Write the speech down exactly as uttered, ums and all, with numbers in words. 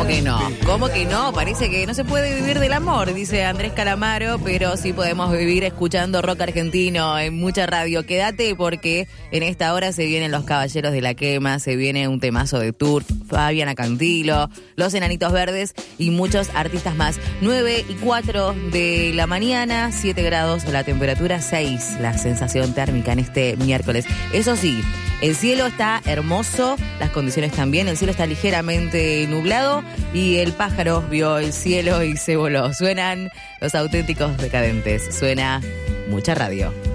que no? ¿Cómo que no? Parece que no se puede vivir del amor, dice Andrés Calamaro, pero sí podemos vivir escuchando rock argentino en mucha radio. Quédate porque en esta hora se vienen los Caballeros de la Quema, se viene un temazo de Turf, Fabiana Cantilo, Los Enanitos Verdes y muchos artistas más. nueve y cuatro de la mañana, siete grados la temperatura, seis la sensación térmica en este miércoles. Eso sí, el cielo está hermoso, las condiciones también, el cielo está ligeramente nublado y el pájaro vio el cielo y se voló. Suenan Los Auténticos Decadentes, suena mucha radio.